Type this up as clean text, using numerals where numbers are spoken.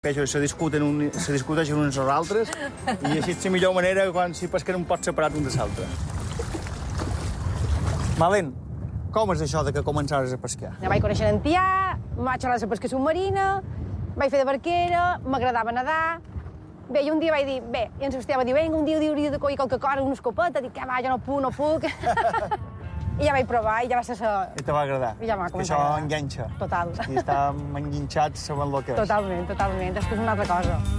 Això se discuteixen uns als altres i així és la millor manera quan s'hi pesquen un pot separat un de l'altre. Malén, com és això de que començaves a pescar? Ja vaig conèixer en Tià, vaig anar a la pesca submarina, vaig fer de barquera, m'agradava nedar. Bé, i un dia vaig dir, i en Sebastià va dir, vinga, un dia hauria de coure qualque cosa, una escopeta, dic, que va, jo no puc. I ja vaig provar i ja va ser... I te va agradar? I ja m'ha començat a agradar. Això enganxa. Total. I estàvem enganxats sabent el que és. Totalment, és que és una altra cosa.